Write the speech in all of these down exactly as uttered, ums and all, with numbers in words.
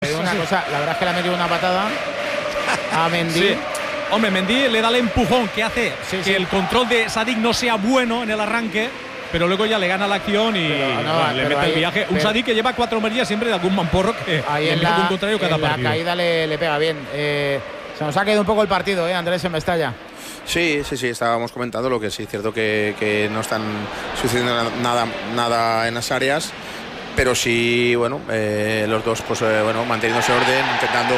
digo una cosa, la verdad es que le ha metido una patada a Mendy. Sí. Hombre, Mendy le da el empujón que hace sí, que sí. el control de Sadik no sea bueno en el arranque, pero luego ya le gana la acción y pero, no, bueno, le mete ahí, el viaje. Un pero, Sadik que lleva cuatro merillas siempre de algún mamporro que ahí le en mete la, un contrario cada en la partido. caída le, le pega bien. Eh, se nos ha caído un poco el partido, ¿eh, Andrés, en Mestalla? Sí, sí, sí, estábamos comentando lo que sí, es cierto que, que no están sucediendo nada, nada en las áreas, pero sí, bueno, eh, los dos pues eh, bueno, manteniéndose orden, intentando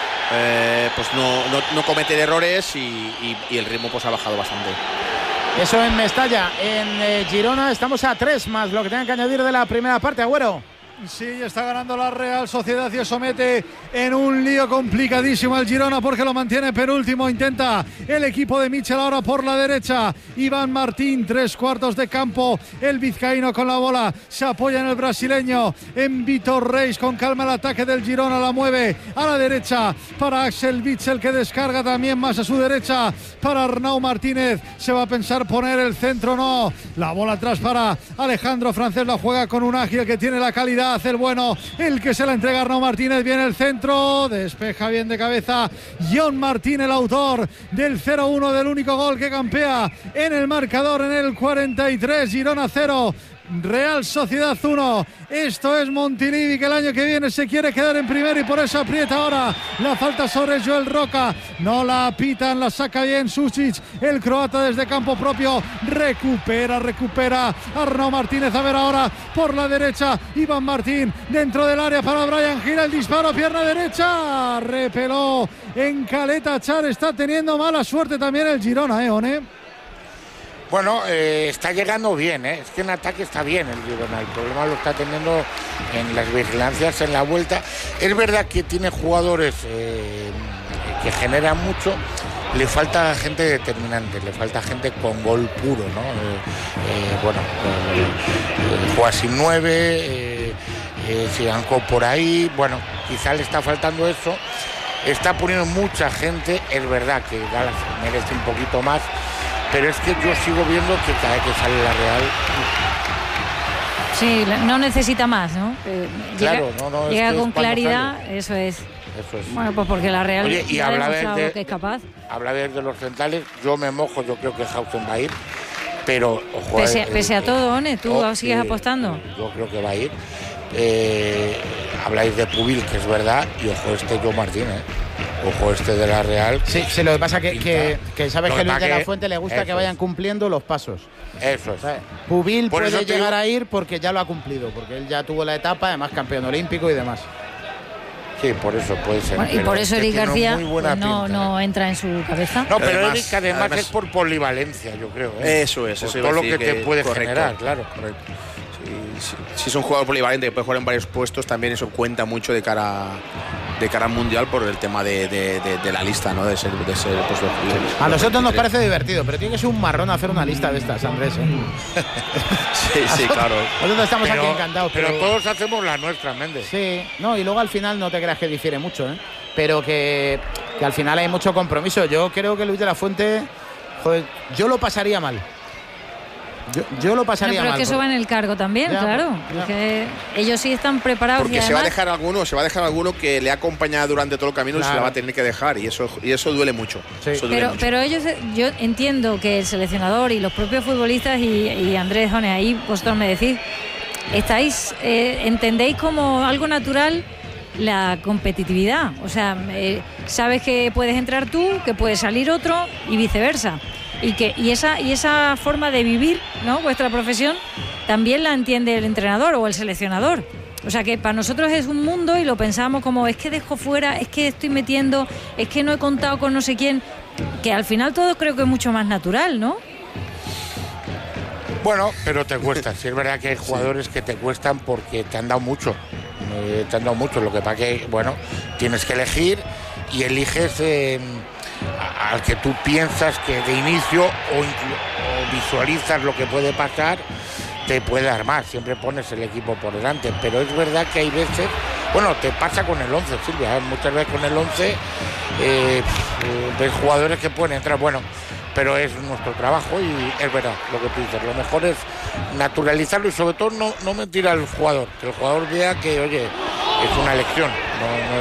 eh, pues no, no, no cometer errores y, y, y el ritmo pues ha bajado bastante. Eso en Mestalla. En eh, Girona estamos a tres más lo que tengan que añadir de la primera parte, Agüero. Sí, está ganando la Real Sociedad y eso mete en un lío complicadísimo al Girona porque lo mantiene penúltimo. Intenta el equipo de Michel ahora por la derecha. Iván Martín, tres cuartos de campo. El vizcaíno con la bola. Se apoya en el brasileño. En Vitor Reis con calma el ataque del Girona. La mueve a la derecha para Axel Witsel que descarga también más a su derecha para Arnau Martínez. Se va a pensar poner el centro, no. La bola atrás para Alejandro Francés. La juega con un ágil que tiene la calidad. Hace el bueno, el que se la entrega a Arnau Martínez, viene el centro, despeja bien de cabeza John Martín, el autor del cero uno, del único gol que campea en el marcador en el cuarenta y tres. Girona cero, Real Sociedad uno. Esto es Montilivi, que el año que viene se quiere quedar en primero y por eso aprieta ahora. La falta sobre Joel Roca, no la pitan, la saca bien Susic, el croata desde campo propio. Recupera, recupera Arnau Martínez. A ver ahora por la derecha Iván Martín dentro del área para Brian Gil, el disparo, pierna derecha, repeló en Caleta Char. Está teniendo mala suerte también el Girona, ¿eh, One? Bueno, eh, está llegando bien, ¿eh? Es que en ataque está bien el Girona. El problema lo está teniendo en las vigilancias, en la vuelta. Es verdad que tiene jugadores eh, que generan mucho. Le falta gente determinante, le falta gente con gol puro, ¿no? Eh, eh, bueno, eh, eh, juega sin nueve, eh, eh, Sigankov por ahí. Bueno, quizá le está faltando eso. Está poniendo mucha gente. Es verdad que Dallas merece un poquito más. Pero es que yo sigo viendo que cada vez que sale la Real... Sí, no necesita más, ¿no? Eh, claro, llega, no, no, llega es que con es claridad, eso es. Eso es. Bueno, pues porque la Real Oye, y ha habla demostrado de, que es capaz. Habla de, de los centrales, yo me mojo, yo creo que Hausen va a ir, pero ojo... Pese, eh, pese a eh, todo, One, ¿tú oh, sigues eh, apostando? Yo creo que va a ir. Eh, habláis de Pubil, que es verdad, y ojo este Joe Martín, ¿eh? Ojo este de la Real. Sí, sí, lo que pasa que, que, que sabes Lo que que Luis de la que, Fuente le gusta que vayan es. cumpliendo los pasos. Eso es. O sea, Pubil Por puede eso llegar digo, a ir porque ya lo ha cumplido, porque él ya tuvo la etapa, además campeón olímpico y demás. Sí, por eso puede ser. Bueno, y por eso Eric García pues, no, pinta, no entra en su cabeza. No, pero además, Eric además, además es por polivalencia, yo creo. ¿eh? Eso es, por eso todo lo que, que te puede correcto. generar, claro. Correcto. Si, si es un jugador polivalente que puede jugar en varios puestos, también eso cuenta mucho de cara de cara al mundial por el tema de, de, de, de la lista, ¿no? De ser, de ser pues, los, los, A nosotros nos veintitrés. parece divertido, pero tiene que ser un marrón hacer una lista de estas, Andrés, ¿eh? Sí, sí, claro. Nosotros estamos Pero, aquí encantados. pero, Pero, todos hacemos la nuestra, Méndez. Sí, no, y luego al final no te creas que difiere mucho, ¿eh? Pero que, que al final hay mucho compromiso. Yo creo que Luis de la Fuente, joder, yo lo pasaría mal. Yo, yo lo pasaría No, pero mal. es que eso va en el cargo también, Ya, claro. ya. Es que ellos sí están preparados. Porque y se va a además, dejar alguno, se va a dejar alguno que le ha acompañado durante todo el camino Claro. y se la va a tener que dejar y eso y eso duele mucho. Sí. Eso duele Pero, mucho. pero ellos, yo entiendo que el seleccionador y los propios futbolistas y, y Andrés Jone, ahí vosotros me decís, estáis, eh, entendéis como algo natural la competitividad. O sea, eh, sabes que puedes entrar tú, que puede salir otro y viceversa. Y que y esa y esa forma de vivir, ¿no? Vuestra profesión también la entiende el entrenador o el seleccionador. O sea que para nosotros es un mundo y lo pensamos como es que dejo fuera, es que estoy metiendo, es que no he contado con no sé quién, que al final todo creo que es mucho más natural, ¿no? Bueno, pero te cuesta. Sí, es verdad que hay jugadores que te cuestan porque te han dado mucho. Eh, te han dado mucho. Lo que pasa que, bueno, tienes que elegir y eliges eh, a- al que tú piensas que de inicio o, inclu- o visualizas lo que puede pasar, te puede armar. Siempre pones el equipo por delante. Pero es verdad que hay veces, bueno, te pasa con el once, Silvia. ¿eh? Muchas veces con el once eh, ves jugadores que pueden entrar. Bueno, pero es nuestro trabajo y es verdad lo que tú dices. Lo mejor es naturalizarlo y sobre todo no, no mentir al jugador, que el jugador vea que, oye, es una elección, no, no